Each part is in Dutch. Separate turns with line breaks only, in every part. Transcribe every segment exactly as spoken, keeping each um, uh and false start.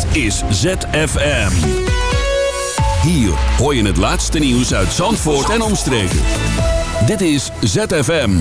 is Z F M. Hier hoor je het laatste nieuws uit Zandvoort en omstreken. Dit is Z F M.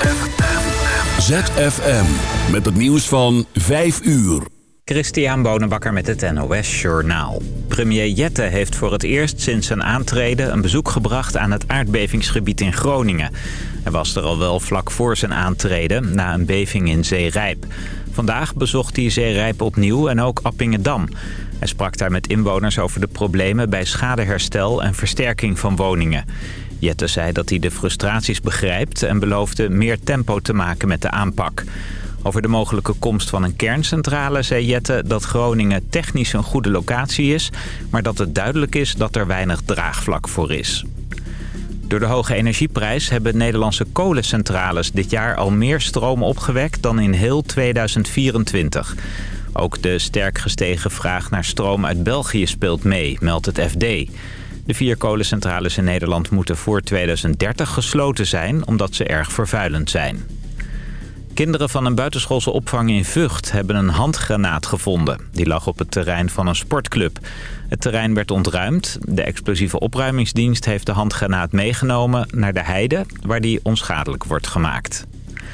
Z F M. Met het nieuws van vijf uur.
Christian Bonenbakker met het N O S Journaal. Premier Jette heeft voor het eerst sinds zijn aantreden een bezoek gebracht aan het aardbevingsgebied in Groningen. Hij was er al wel vlak voor zijn aantreden, na een beving in Zeerijp. Vandaag bezocht hij Zeerijp opnieuw en ook Appingedam. Hij sprak daar met inwoners over de problemen bij schadeherstel en versterking van woningen. Jette zei dat hij de frustraties begrijpt en beloofde meer tempo te maken met de aanpak. Over de mogelijke komst van een kerncentrale zei Jette dat Groningen technisch een goede locatie is, maar dat het duidelijk is dat er weinig draagvlak voor is. Door de hoge energieprijs hebben Nederlandse kolencentrales dit jaar al meer stroom opgewekt dan in heel tweeduizend vierentwintig. Ook de sterk gestegen vraag naar stroom uit België speelt mee, meldt het F D. De vier kolencentrales in Nederland moeten voor tweeduizend dertig gesloten zijn, omdat ze erg vervuilend zijn. Kinderen van een buitenschoolse opvang in Vught hebben een handgranaat gevonden. Die lag op het terrein van een sportclub. Het terrein werd ontruimd. De explosieve opruimingsdienst heeft de handgranaat meegenomen naar de heide, waar die onschadelijk wordt gemaakt.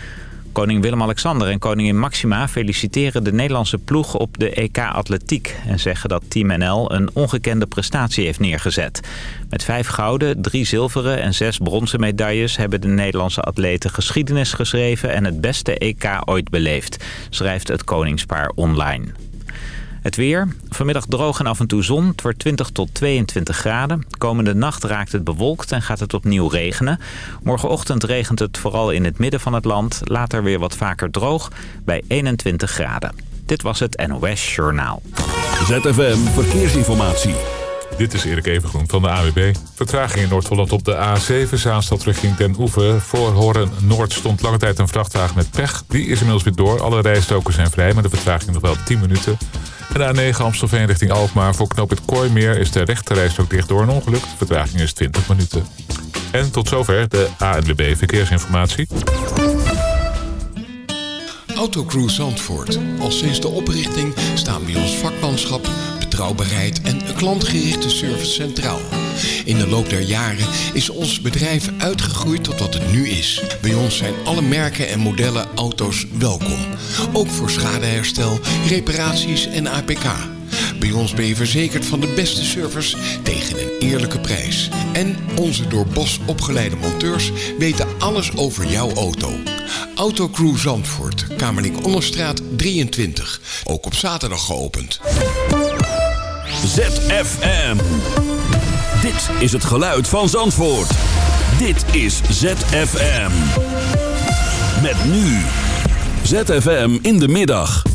Koning Willem-Alexander en koningin Maxima feliciteren de Nederlandse ploeg op de E K Atletiek en zeggen dat Team N L een ongekende prestatie heeft neergezet. Met vijf gouden, drie zilveren en zes bronzen medailles hebben de Nederlandse atleten geschiedenis geschreven en het beste E K ooit beleefd, schrijft het koningspaar online. Het weer. Vanmiddag droog en af en toe zon. Het wordt twintig tot tweeëntwintig graden. Komende nacht raakt het bewolkt en gaat het opnieuw regenen. Morgenochtend regent het vooral in het midden van het land. Later weer wat vaker droog bij eenentwintig graden. Dit was het N O S Journaal.
Z F M Verkeersinformatie.
Dit is Erik Evengroen van de A W B. Vertraging in Noord-Holland op de A zeven, Zaanstad richting Den Oever. Voor Horen Noord stond lange tijd een vrachtwagen met pech. Die is inmiddels weer door. Alle rijstroken zijn vrij, maar de vertraging nog wel tien minuten. En de A negen Amstelveen richting Alkmaar. Voor knooppunt Kooimeer is de rechterrijstrook dicht door een ongeluk. De vertraging is twintig minuten. En tot zover de A N W B Verkeersinformatie.
Autocrew Zandvoort. Al sinds de oprichting staan bij ons vakmanschap, betrouwbaarheid en een klantgerichte service centraal. In de loop der jaren is ons bedrijf uitgegroeid tot wat het nu is. Bij ons zijn alle merken en modellen auto's welkom. Ook voor schadeherstel, reparaties en A P K. Bij ons ben je verzekerd van de beste service tegen een eerlijke prijs. En onze door Bos opgeleide monteurs weten alles over jouw auto. Autocrew Zandvoort, Kamerlink Onderstraat drieëntwintig. Ook op zaterdag geopend.
Z F M. Dit is het geluid van Zandvoort. Dit is Z F M. Met nu. Z F M in de middag.